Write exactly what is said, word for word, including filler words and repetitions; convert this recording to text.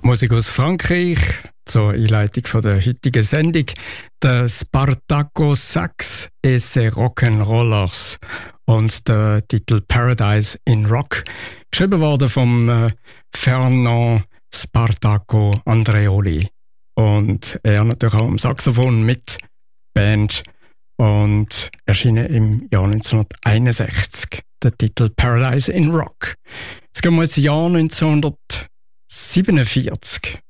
Musik aus Frankreich zur Einleitung von der heutigen Sendung. Der Spartaco Sax et ses Rock'n'Rollers und der Titel Paradise in Rock. Geschrieben worden vom äh, Fernand Spartaco Andreoli. Und er natürlich auch am Saxophon mit Band und erschienen im Jahr neunzehnhunderteinundsechzig. Der Titel Paradise in Rock. Jetzt gehen wir ins Jahr neunzehnhundertsiebenundvierzig.